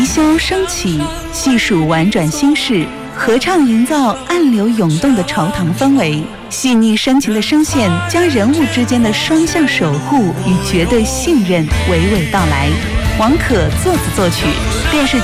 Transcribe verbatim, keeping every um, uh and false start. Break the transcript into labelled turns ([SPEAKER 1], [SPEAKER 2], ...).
[SPEAKER 1] 箫升起，细数婉转心事，合唱营造暗流涌动的朝堂氛围，细腻深情的声线将人物之间的双向守护与绝对信任娓娓道来。王可作词作曲，电视